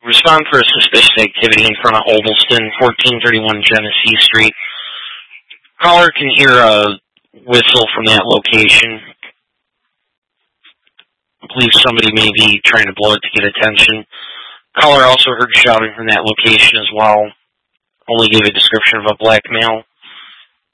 Respond for a suspicious activity in front of Ovalston, 1431 Genesee Street. Caller can hear a whistle from that location. I believe somebody may be trying to blow it to get attention. Caller also heard shouting from that location as well. Only gave a description of a black male.